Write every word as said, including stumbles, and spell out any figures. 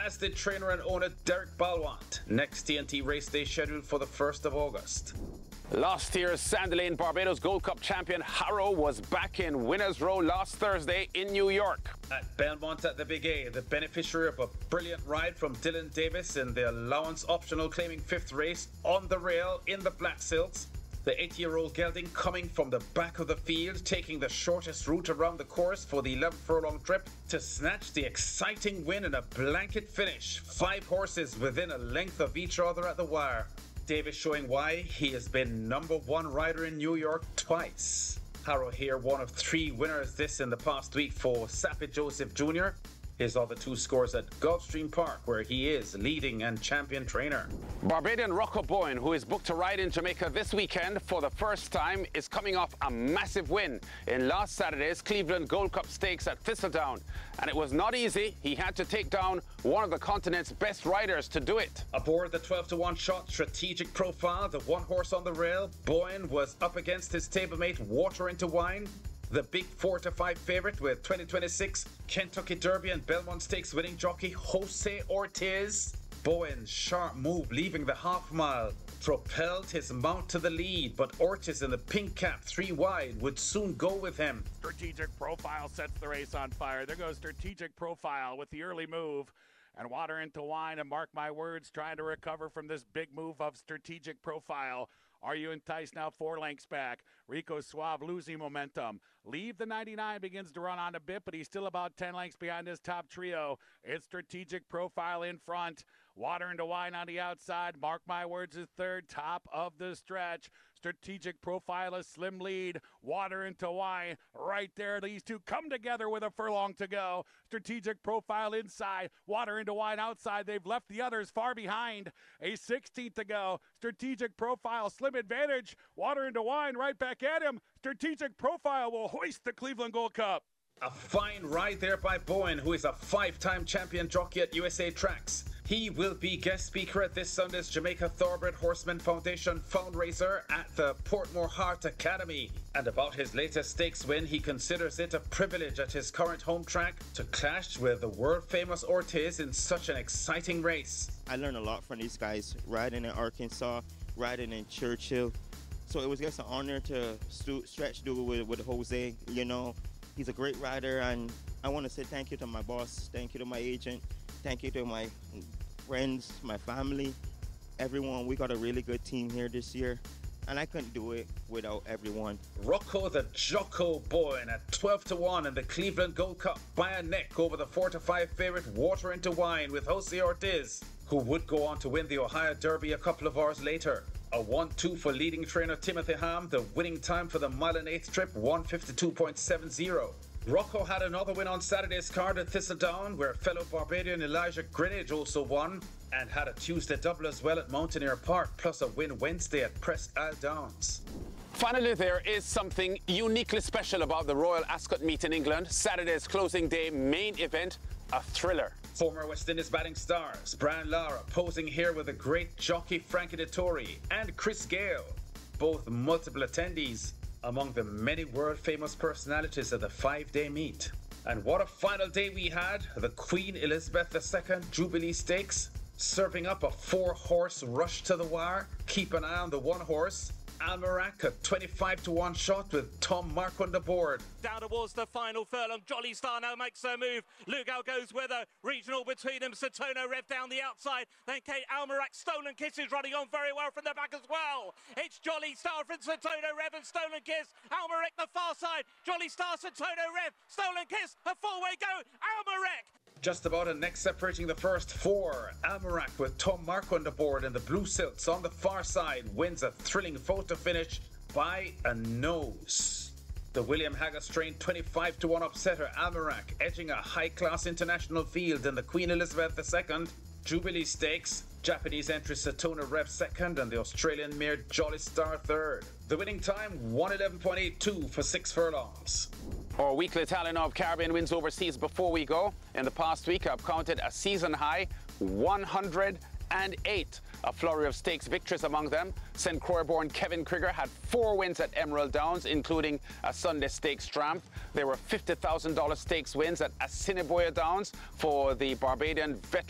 as did trainer and owner Derek Balwant. Next T N T race day scheduled for the first of August. Last year's Sandy Lane Barbados Gold Cup champion Harrow was back in winner's row last Thursday in New York. At Belmont at the Big A, the beneficiary of a brilliant ride from Dylan Davis in the allowance optional claiming fifth race on the rail in the Black Silks. The eighty-year-old gelding coming from the back of the field, taking the shortest route around the course for the eleven furlong trip to snatch the exciting win in a blanket finish. Five horses within a length of each other at the wire. Davis showing why he has been number one rider in New York twice. Harrow here, one of three winners this in the past week for Sappy Joseph Junior His other two scores at Gulfstream Park, where he is leading and champion trainer. Barbadian Rocco Boyne, who is booked to ride in Jamaica this weekend for the first time, is coming off a massive win in last Saturday's Cleveland Gold Cup Stakes at Thistledown. And it was not easy. He had to take down one of the continent's best riders to do it. Aboard the twelve to one shot Strategic Profile, the one horse on the rail, Boyne was up against his stablemate Water Into Wine, the big four to five favorite with twenty twenty-six Kentucky Derby and Belmont Stakes winning jockey Jose Ortiz. Bowen's sharp move leaving the half mile propelled his mount to the lead, but Ortiz in the pink cap three wide would soon go with him. Strategic Profile sets the race on fire. There goes Strategic Profile with the early move. And Water Into Wine, and mark my words, trying to recover from this big move of Strategic Profile. Are you enticed now? Four lengths back. Rico Suave losing momentum. Leave the ninety-nine, begins to run on a bit, but he's still about ten lengths behind his top trio. It's Strategic Profile in front. Water Into Wine on the outside. Mark my words is third, top of the stretch. Strategic Profile, a slim lead. Water Into Wine right there. These two come together with a furlong to go. Strategic Profile inside. Water Into Wine outside. They've left the others far behind. A sixteenth to go. Strategic Profile, slim advantage. Water Into Wine right back at him. Strategic Profile will hoist the Cleveland Gold Cup. A fine ride there by Bowen, who is a five-time champion jockey at U S A Tracks. He will be guest speaker at this Sunday's Jamaica Thoroughbred Horseman Foundation fundraiser at the Portmore Heart Academy. And about his latest stakes win, he considers it a privilege at his current home track to clash with the world-famous Ortiz in such an exciting race. I learned a lot from these guys, riding in Arkansas, riding in Churchill. So it was just an honor to stu- stretch do with, with Jose, you know. He's a great rider, and I want to say thank you to my boss, thank you to my agent, thank you to my friends, my family, everyone. We got a really good team here this year, and I couldn't do it without everyone. Rocco the Jocko Boyne at twelve to one in the Cleveland Gold Cup by a neck over the four to five favorite Water Into Wine with Jose Ortiz, who would go on to win the Ohio Derby a couple of hours later. A one two for leading trainer Timothy Ham, the winning time for the mile and eighth trip, one fifty-two point seven zero. Rocco had another win on Saturday's card at Thistledown, where fellow Barbadian Elijah Greenidge also won, and had a Tuesday double as well at Mountaineer Park, plus a win Wednesday at Presque Isle Downs. Finally, there is something uniquely special about the Royal Ascot Meet in England. Saturday's closing day main event, a thriller. Former West Indies batting stars Brian Lara posing here with the great jockey Frankie Dettori and Chris Gale, both multiple attendees among the many world-famous personalities of the five-day meet. And what a final day we had, the Queen Elizabeth the Second Jubilee Stakes, serving up a four-horse rush to the wire. Keep an eye on the one horse, Almerac, a twenty-five to one shot with Tom Marquand aboard. Down towards the final furlong, Jolly Star now makes her move. Lugo goes with a regional between them. Satono Rev down the outside. Then Kate Almerac, Stolen Kiss is running on very well from the back as well. It's Jolly Star from Satono Rev and Stolen Kiss. Almerac the far side. Jolly Star, Satono Rev, Stolen Kiss, a four-way go. Almerac. Just about a neck separating the first four. Almerac with Tom Marquand aboard and the Blue Silks on the far side wins a thrilling photo finish by a nose. The William Haggas trained twenty-five to one upsetter Almerac edging a high-class international field in the Queen Elizabeth the Second Jubilee Stakes. Japanese entry Satona Rev second and the Australian mare Jolly Star third. The winning time one eleven point eight two for six furlongs. Our weekly tally of Caribbean wins overseas before we go. In the past week, I've counted a season high one hundred eight. A flurry of stakes victories among them. Saint Croix-born Kevin Krieger had four wins at Emerald Downs, including a Sunday Stakes triumph. There were fifty thousand dollars stakes wins at Assiniboia Downs for the Barbadian veteran